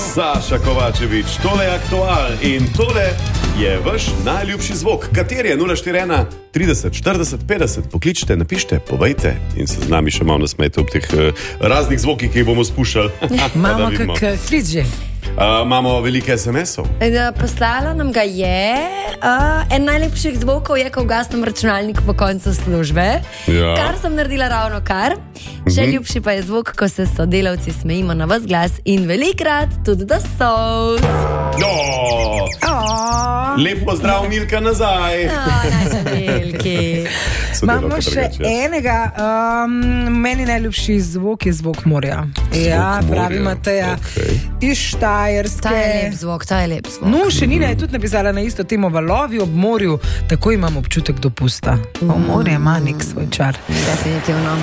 Saša Kovačevič, tole je Aktual in tole je vaš najljubši zvok. Kateri je? 041 30 40 50. Pokličite, napišite, povejte in se z nami še malo nasmejte ob teh raznih zvokih, ki jih bomo spuščali. Imamo kak klic že. Imamo velike SMS-ov. Poslala nam ga je en najlepših zvokov je, ko ugasnem računalnik po koncu službe, kar sem naredila ravno kar. Še ljubši pa je zvok, ko se sodelavci smejimo na vas glas in velikrat tudi do sos. Lep pozdrav, Milka, nazaj. Naša Milki. Imamo še enega, meni najljubši zvok je zvok morja. Pravi Mateja iz Štajerske. Ta je lep zvok. No, še Nina je tudi napisala na isto temo, valovi ob morju, tako imam občutek dopusta. Morje ima nek svoj čar. Definitivno.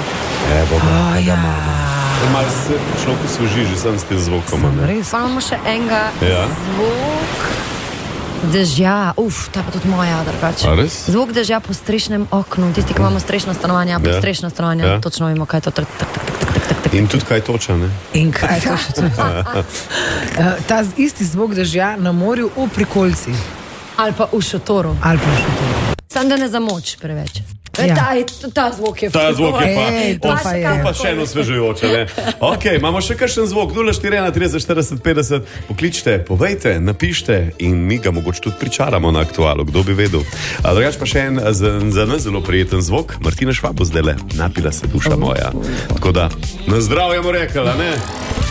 Malo se človek osveži že sam s tem zvokom. Pa imamo še enega zvok dežja. Ta pa tudi moja, drugače. Zvok dežja po strešnem oknu. Tisti, ki imamo strešno stanovanje, podstrešno stanovanje, točno vemo, kaj je to. In tudi kaj toča, ne? In kaj toča. Ta isti zvok dežja na morju v prikolici. Ali pa v šotoru. Sam da ne zamoč preveč. Ta zvok je pa še eno svežujoče, ne? Ok, imamo še kakšen zvok, 041 30 40 50, pokličite, povejte, napište in mi ga mogoče tudi pričaramo na Aktualu, kdo bi vedel. Drugač pa še en za nas zelo prijeten zvok, Martina Švabo zdajle, napila se duša moja. Tako da, na zdravje mu rekala, ne?